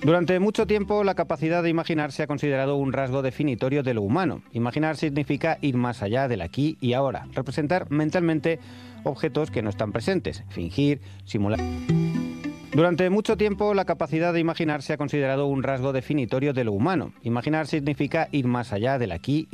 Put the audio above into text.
Durante mucho tiempo, la capacidad de imaginar se ha considerado un rasgo definitorio de lo humano. Imaginar significa ir más allá del aquí y ahora, representar mentalmente objetos que no están presentes, fingir, simular. Durante mucho tiempo, la capacidad de imaginar se ha considerado un rasgo definitorio de lo humano. Imaginar significa ir más allá del aquí